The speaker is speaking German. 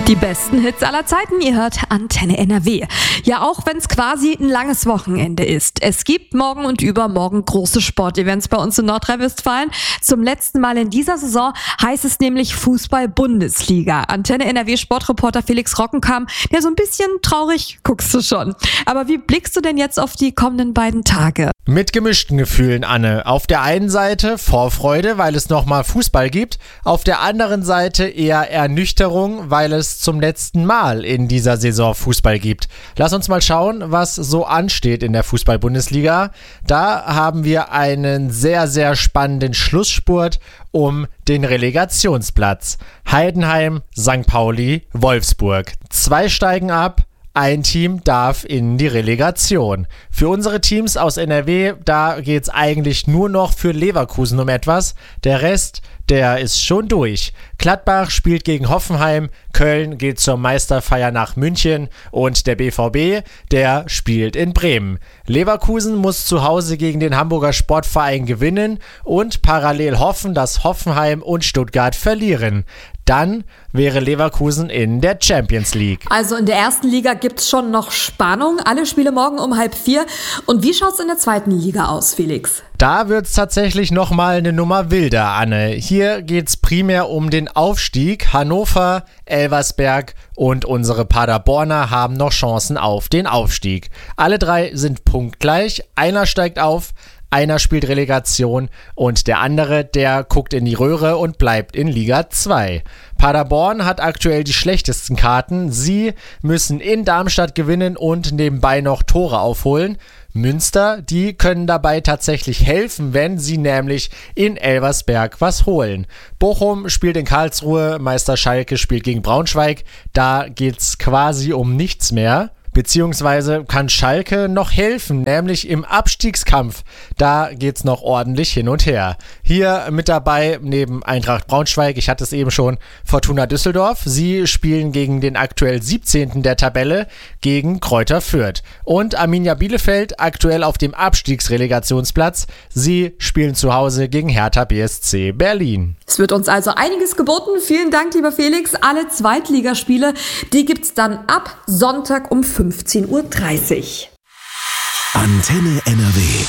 Die besten Hits aller Zeiten, ihr hört Antenne NRW. Ja, auch wenn es quasi ein langes Wochenende ist. Es gibt morgen und übermorgen große Sportevents bei uns in Nordrhein-Westfalen. Zum letzten Mal in dieser Saison heißt es nämlich Fußball-Bundesliga. Antenne NRW Sportreporter Felix Rockenkamp, der so ein bisschen traurig guckst du schon. Aber wie blickst du denn jetzt auf die kommenden beiden Tage? Mit gemischten Gefühlen, Anne. Auf der einen Seite Vorfreude, weil es nochmal Fußball gibt. Auf der anderen Seite eher Ernüchterung, weil es zum letzten Mal in dieser Saison Fußball gibt. Lass uns mal schauen, was so ansteht in der Fußball-Bundesliga. Da haben wir einen sehr, sehr spannenden Schlussspurt um den Relegationsplatz. Heidenheim, St. Pauli, Wolfsburg. 2 steigen ab. Ein Team darf in die Relegation. Für unsere Teams aus NRW, da geht es eigentlich nur noch für Leverkusen um etwas. Der Rest, der ist schon durch. Gladbach spielt gegen Hoffenheim, Köln geht zur Meisterfeier nach München und der BVB, der spielt in Bremen. Leverkusen muss zu Hause gegen den Hamburger Sportverein gewinnen und parallel hoffen, dass Hoffenheim und Stuttgart verlieren. Dann wäre Leverkusen in der Champions League. Also in der ersten Liga gibt's schon noch Spannung. Alle Spiele morgen um 3:30. Und wie schaut's in der zweiten Liga aus, Felix? Da wird's tatsächlich nochmal eine Nummer wilder, Anne. Hier geht's primär um den Aufstieg. Hannover, Elversberg und unsere Paderborner haben noch Chancen auf den Aufstieg. Alle 3 sind punktgleich. Einer steigt auf, einer spielt Relegation und der andere, der guckt in die Röhre und bleibt in Liga 2. Paderborn hat aktuell die schlechtesten Karten. Sie müssen in Darmstadt gewinnen und nebenbei noch Tore aufholen. Münster, die können dabei tatsächlich helfen, wenn sie nämlich in Elversberg was holen. Bochum spielt in Karlsruhe, Meister Schalke spielt gegen Braunschweig. Da geht's quasi um nichts mehr. Beziehungsweise kann Schalke noch helfen, nämlich im Abstiegskampf. Da geht's noch ordentlich hin und her. Hier mit dabei, neben Eintracht Braunschweig, ich hatte es eben schon, Fortuna Düsseldorf. Sie spielen gegen den aktuell 17. der Tabelle, gegen Greuther Fürth. Und Arminia Bielefeld, aktuell auf dem Abstiegsrelegationsplatz. Sie spielen zu Hause gegen Hertha BSC Berlin. Es wird uns also einiges geboten. Vielen Dank, lieber Felix. Alle Zweitligaspiele, die gibt's dann ab Sonntag um 15:30 Uhr. Antenne NRW.